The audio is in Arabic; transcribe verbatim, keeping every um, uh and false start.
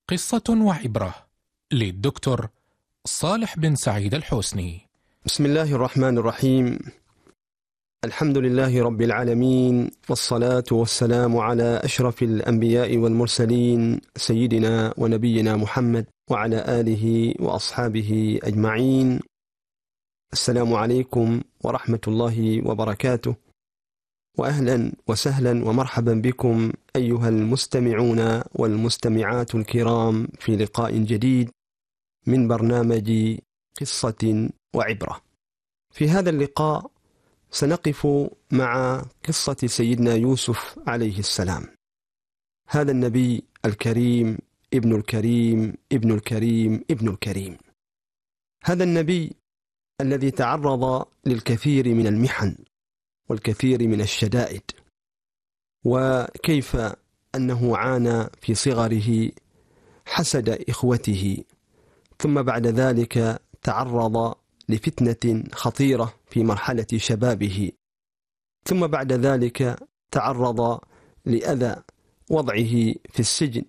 قصة وعبرة للدكتور صالح بن سعيد الحسني. بسم الله الرحمن الرحيم. الحمد لله رب العالمين، والصلاة والسلام على أشرف الأنبياء والمرسلين سيدنا ونبينا محمد وعلى آله وأصحابه أجمعين. السلام عليكم ورحمة الله وبركاته، وأهلا وسهلا ومرحبا بكم أيها المستمعون والمستمعات الكرام في لقاء جديد من برنامج قصة وعبرة. في هذا اللقاء سنقف مع قصة سيدنا يوسف عليه السلام، هذا النبي الكريم ابن الكريم ابن الكريم ابن الكريم، هذا النبي الذي تعرض للكثير من المحن والكثير من الشدائد، وكيف أنه عانى في صغره حسد إخوته، ثم بعد ذلك تعرض لفتنة خطيرة في مرحلة شبابه، ثم بعد ذلك تعرض لأذى وضعه في السجن